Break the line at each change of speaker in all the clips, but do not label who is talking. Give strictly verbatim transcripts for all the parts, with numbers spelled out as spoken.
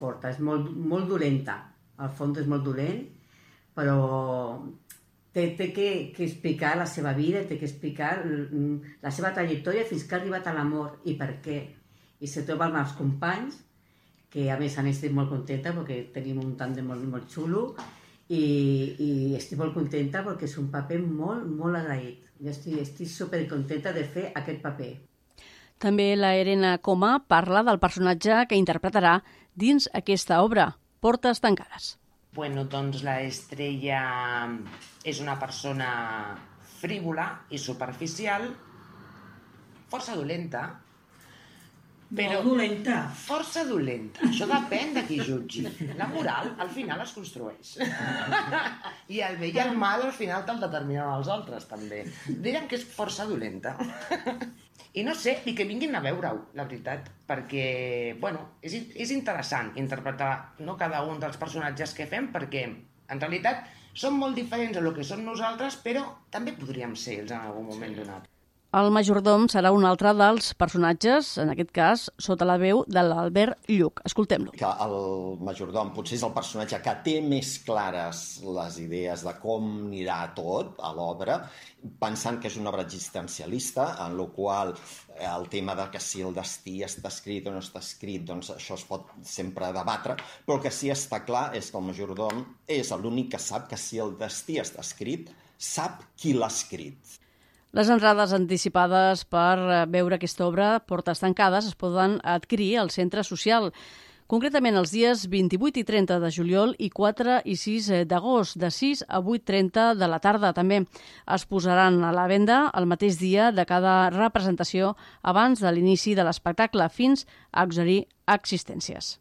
porta. És molt, molt dolenta. El fons és molt dolent, però té, té que, que explicar la seva vida, té que explicar la seva trajectòria fins que ha arribat a l'amor i per què. I se troba amb els companys, que a més a més estic molt contenta perquè tenim un tàndem molt, molt xulo i, i estic molt contenta perquè és un paper molt, molt agraït. Jo estic, estic supercontenta de fer aquest paper.
També la Elena Coma parla del personatge que interpretarà dins aquesta obra, Portes tancades.
Bueno, doncs la Estrella és una persona frívola i superficial, força dolenta, però...
Molt dolenta.
Força dolenta. Això depèn de qui jutgi. La moral, al final, es construeix. I el bé i el mal, al final, te'l determinen els altres, també. Diríem que és força dolenta. I no sé, i que vinguin a veure-ho, la veritat, perquè, bueno, és, és interessant interpretar no, cada un dels personatges que fem, perquè, en realitat, són molt diferents a lo que som nosaltres, però també podríem ser ells en algun moment donat.
El majordom serà un altre dels personatges, en aquest cas, sota la veu de l'Albert Lluch. Escoltem-lo.
Que el majordom potser és el personatge que té més clares les idees de com anirà tot a l'obra, pensant que és una obra existencialista, en la qual el tema de que si el destí està escrit o no està escrit, doncs això es pot sempre debatre, però el que sí està clar és que el majordom és l'únic que sap que si el destí està escrit, sap qui l'ha escrit.
Les entrades anticipades per veure aquesta obra, Portes tancades, es poden adquirir al Centre Social, concretament els dies vint-i-vuit i trenta de juliol i quatre i sis d'agost, de sis a vuit i trenta de la tarda. També es posaran a la venda el mateix dia de cada representació abans de l'inici de l'espectacle, fins a exhaurir existències.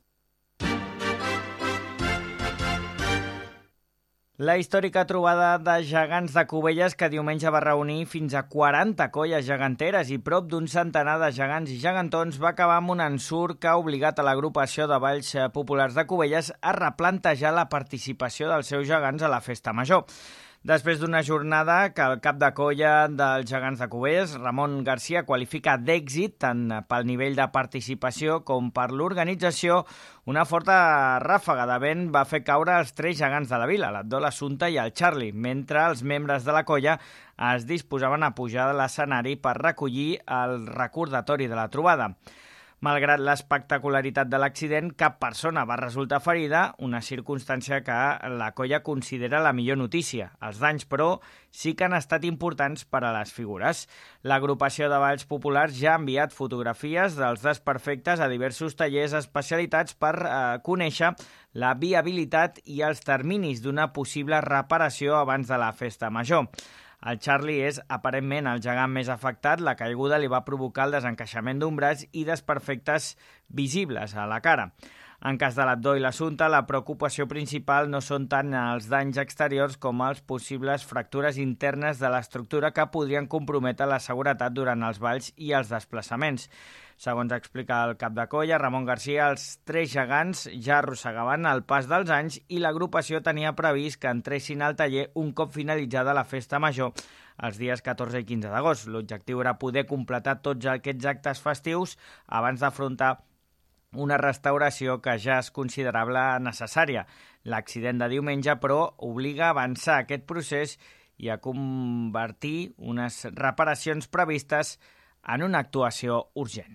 La històrica trobada de gegants de Cubelles, que diumenge va reunir fins a quaranta colles geganteres i prop d'un centenar de gegants i gegantons, va acabar amb un ensurt que ha obligat a l'agrupació de balls populars de Cubelles a replantejar la participació dels seus gegants a la festa major. Després d'una jornada que el cap de colla dels gegants de Cubelles, Ramon Garcia, qualifica d'èxit tant pel nivell de participació com per l'organització, una forta ràfaga de vent va fer caure els tres gegants de la vila, l'Abdol, l'Assumpta i el Charlie, mentre els membres de la colla es disposaven a pujar a l'escenari per recollir el recordatori de la trobada. Malgrat l'espectacularitat de l'accident, cap persona va resultar ferida, una circumstància que la colla considera la millor notícia. Els danys, però, sí que han estat importants per a les figures. L'agrupació de balls populars ja ha enviat fotografies dels desperfectes a diversos tallers especialitats per eh, conèixer la viabilitat i els terminis d'una possible reparació abans de la festa major. El Charlie és, aparentment, el gegant més afectat. La caiguda li va provocar el desencaixament d'un braç i desperfectes visibles a la cara. En cas de l'Abdó i l'Assumpta, la preocupació principal no són tant els danys exteriors com els possibles fractures internes de l'estructura que podrien comprometre la seguretat durant els balls i els desplaçaments. Segons explica el cap de colla, Ramon Garcia, els tres gegants ja arrossegaven el pas dels anys i l'agrupació tenia previst que entressin al taller un cop finalitzada la festa major els dies catorze i quinze d'agost. L'objectiu era poder completar tots aquests actes festius abans d'afrontar una restauració que ja és considerable necessària. L'accident de diumenge, però, obliga a avançar aquest procés i a convertir unes reparacions previstes en una actuació urgent.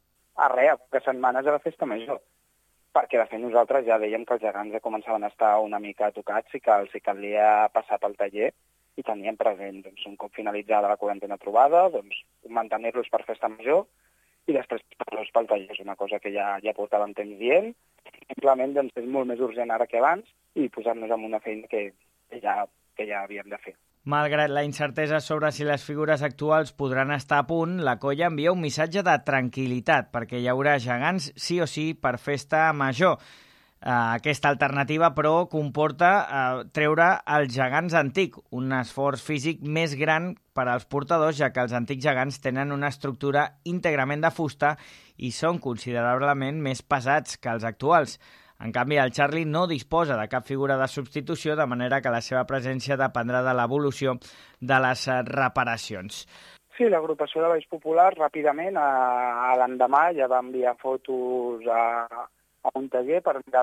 A res, a poques setmanes de la festa major, perquè de fet nosaltres ja dèiem que els gegants ja començaven a estar una mica tocats i que els hi calia passar pel taller i teníem present, doncs, un cop finalitzada la quarantena trobada, doncs, mantenir-los per festa major i després passar-los pel taller. És una cosa que ja, ja portàvem temps dient. Simplement doncs, és molt més urgent ara que abans i posar-nos en una feina que, que, ja, que ja havíem de fer.
Malgrat la incertesa sobre si les figures actuals podran estar a punt, la colla envia un missatge de tranquil·litat perquè hi haurà gegants sí o sí per festa major. Aquesta alternativa, però, comporta eh, treure els gegants antic, un esforç físic més gran per als portadors, ja que els antics gegants tenen una estructura íntegrament de fusta i són considerablement més pesats que els actuals. En canvi, el Charlie no disposa de cap figura de substitució, de manera que la seva presència dependrà de l'evolució de les reparacions.
Sí, l'agrupació de balls populars ràpidament, a, a l'endemà, ja va enviar fotos a a un taller per mirar